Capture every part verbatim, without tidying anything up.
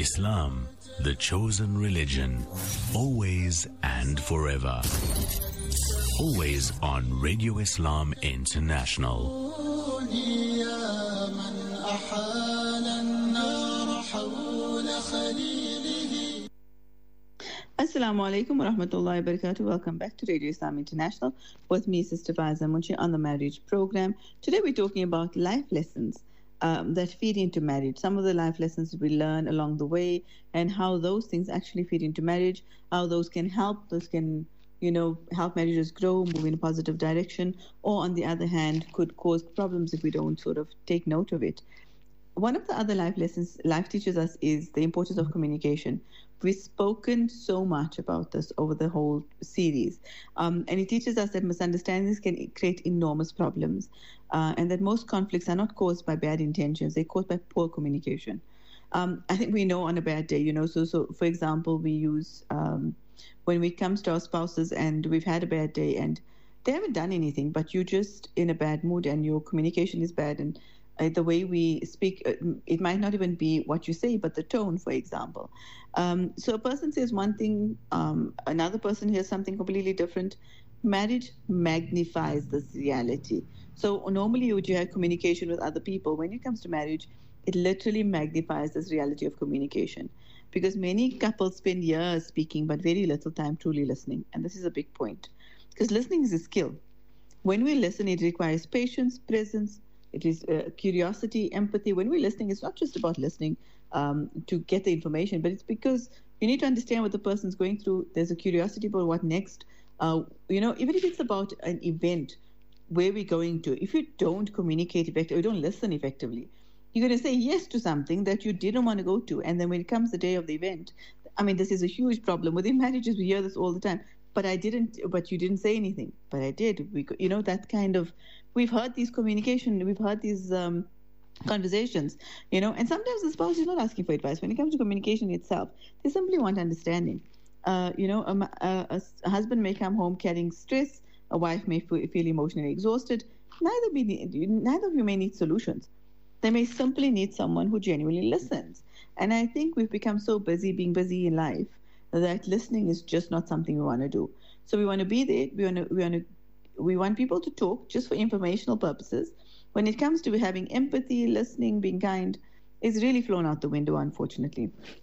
Islam, the chosen religion, always and forever. Always on Radio Islam International. Assalamu alaikum wa rahmatullahi wa barakatuh. Welcome back to Radio Islam International with me, Sister Faiza Munshi, on the marriage program. Today we're talking about life lessons um, that feed into marriage. Some of the life lessons we learn along the way and how those things actually feed into marriage, how those can help, those can, you know, help marriages grow, move in a positive direction, or on the other hand, could cause problems if we don't sort of take note of it. One of the other life lessons life teaches us is the importance of communication. We've spoken so much about this over the whole series. Um, and it teaches us that misunderstandings can create enormous problems uh, and that most conflicts are not caused by bad intentions, they're caused by poor communication. Um, I think we know on a bad day, you know, so, so for example, we use, um, when it comes to our spouses and we've had a bad day and they haven't done anything, but you're just in a bad mood and your communication is bad and Uh, the way we speak, uh, it might not even be what you say, but the tone, for example. Um, so a person says one thing, um, another person hears something completely different. Marriage magnifies this reality. So normally would you have communication with other people? When it comes to marriage, it literally magnifies this reality of communication. Because many couples spend years speaking, but very little time truly listening. And this is a big point. Because listening is a skill. When we listen, it requires patience, presence, it is uh, curiosity, empathy. When we're listening, it's not just about listening um, to get the information, but it's because you need to understand what the person's going through. There's a curiosity about what next. Uh, you know, even if it's about an event, where we're going to, if you don't communicate effectively, you don't listen effectively, you're going to say yes to something that you didn't want to go to. And then when it comes the day of the event, I mean, this is a huge problem. Within marriages, we hear this all the time. But I didn't, but you didn't say anything. But I did. We, you know, that kind of, we've heard these communication, we've heard these um, conversations, you know, and sometimes the spouse is not asking for advice. When it comes to communication itself, they simply want understanding. Uh, you know, a, a, a husband may come home carrying stress, a wife may feel emotionally exhausted. Neither, be, neither of you may need solutions. They may simply need someone who genuinely listens. And I think we've become so busy being busy in life that listening is just not something we want to do. So we want to be there. We want to, we want to, we want people to talk just for informational purposes. When it comes to having empathy, listening, being kind, it's really flown out the window, unfortunately.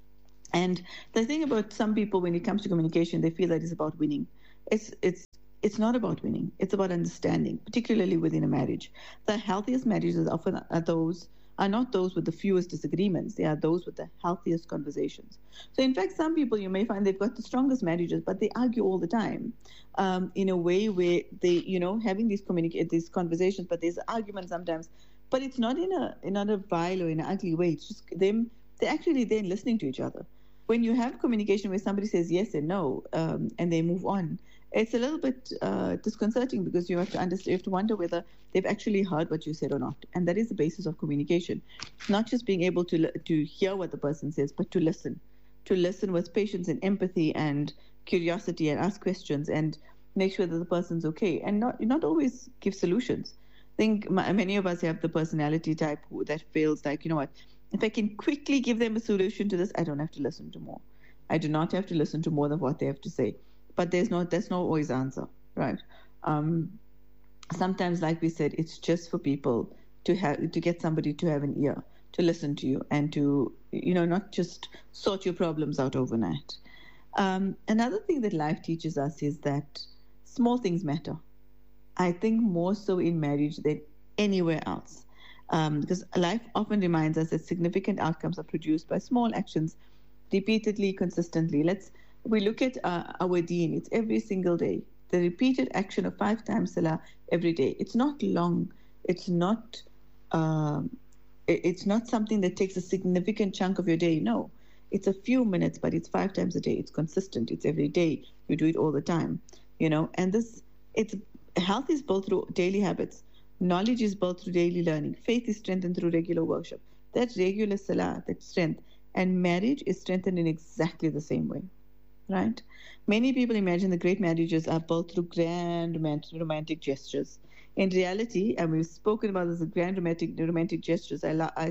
And the thing about some people, when it comes to communication, they feel that it's about winning. It's it's it's not about winning. It's about understanding, particularly within a marriage. The healthiest marriages often are those. are not those with the fewest disagreements. They are those with the healthiest conversations. So in fact, some people you may find they've got the strongest marriages, but they argue all the time um, in a way where they, you know, having these communicate these conversations, but there's arguments sometimes, but it's not in a in not a vile or in an ugly way. It's just them, they're actually then listening to each other. When you have communication where somebody says yes and no, um, and they move on, it's a little bit uh, disconcerting because you have to understand, you have to wonder whether they've actually heard what you said or not. And that is the basis of communication. Not just being able to to hear what the person says, but to listen, to listen with patience and empathy and curiosity and ask questions and make sure that the person's okay and not not always give solutions. I think many of us have the personality type who, that feels like, you know what, if I can quickly give them a solution to this, I don't have to listen to more. I do not have to listen to more than what they have to say. But there's no, that's not always the answer, right? Um, sometimes, like we said, it's just for people to have to get somebody to have an ear, to listen to you, and to, you know, not just sort your problems out overnight. Um, another thing that life teaches us is that small things matter. I think more so in marriage than anywhere else, um, because life often reminds us that significant outcomes are produced by small actions, repeatedly, consistently. Let's We look at uh, our deen, it's every single day. The repeated action of five times salah every day. It's not long. It's not um, it's not something that takes a significant chunk of your day. No, it's a few minutes, but it's five times a day. It's consistent. It's every day. You do it all the time, you know. And this, it's health is built through daily habits. Knowledge is built through daily learning. Faith is strengthened through regular worship. That's regular salah, that's strength. And marriage is strengthened in exactly the same way. Right? Many people imagine the great marriages are built through grand romantic gestures. In reality, and we've spoken about this, the grand romantic romantic gestures, I, I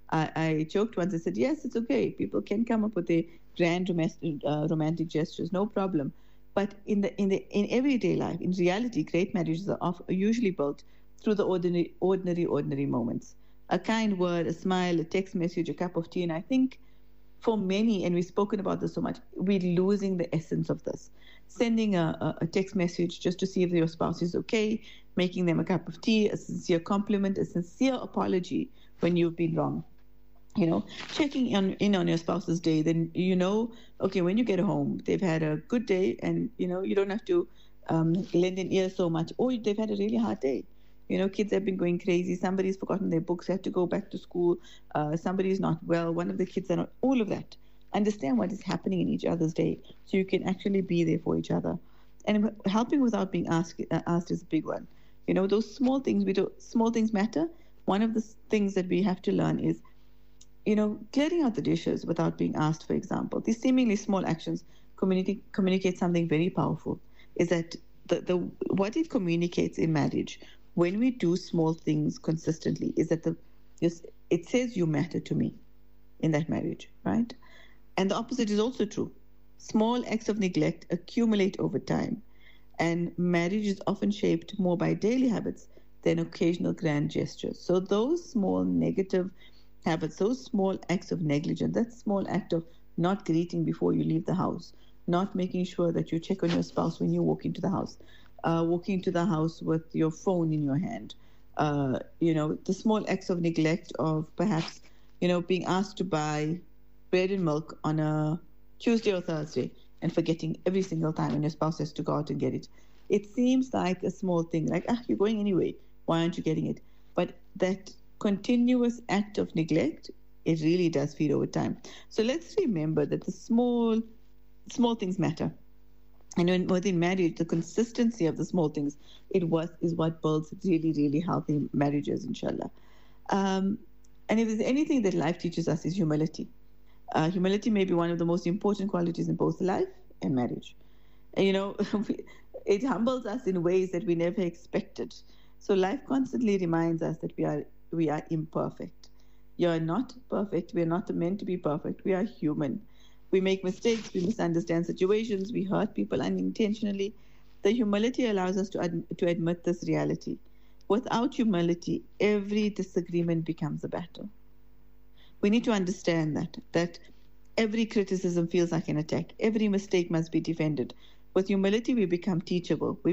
I, I joked once. I said, yes, it's okay. People can come up with a grand romantic, uh, romantic gestures, no problem. But in the in the in everyday life, in reality, great marriages are, of, are usually built through the ordinary, ordinary, ordinary moments. A kind word, a smile, a text message, a cup of tea, and I think for many, and we've spoken about this so much, we're losing the essence of this. Sending a, a text message just to see if your spouse is okay, making them a cup of tea, a sincere compliment, a sincere apology when you've been wrong. You know, checking in, in on your spouse's day, then you know, okay, when you get home, they've had a good day, and you know, you don't have to um, lend an ear so much. Or they've had a really hard day. You know, kids have been going crazy. Somebody's forgotten their books, had to go back to school. Uh, somebody's not well. One of the kids are not. All of that. Understand what is happening in each other's day, so you can actually be there for each other. And helping without being asked uh, asked is a big one. You know, those small things. We do small things matter. One of the things that we have to learn is, you know, clearing out the dishes without being asked, for example. These seemingly small actions communicate communicate something very powerful. Is that the, the what it communicates in marriage when we do small things consistently is that the just it says you matter to me in that marriage, right? And the opposite is also true. Small acts of neglect accumulate over time, and marriage is often shaped more by daily habits than occasional grand gestures. So those small negative habits, those small acts of negligence, that small act of not greeting before you leave the house, not making sure that you check on your spouse when you walk into the house, uh, walking into the house with your phone in your hand, uh, you know, the small acts of neglect of perhaps, you know, being asked to buy bread and milk on a Tuesday or Thursday and forgetting every single time, and your spouse has to go out and get it. It seems like a small thing, like, ah, you're going anyway, why aren't you getting it? But that continuous act of neglect, it really does feed over time. So let's remember that the small small things matter. And when, within marriage, the consistency of the small things, it was is what builds really, really healthy marriages, inshallah. Um, and if there's anything that life teaches us, is humility. Uh, humility may be one of the most important qualities in both life and marriage. And, you know, it humbles us in ways that we never expected. So life constantly reminds us that we are we are imperfect. You're not perfect. We're not meant to be perfect. We are human. We make mistakes. We misunderstand situations. We hurt people unintentionally. The humility allows us to ad- to admit this reality. Without humility, every disagreement becomes a battle. We need to understand that, that every criticism feels like an attack. Every mistake must be defended. With humility, we become teachable. We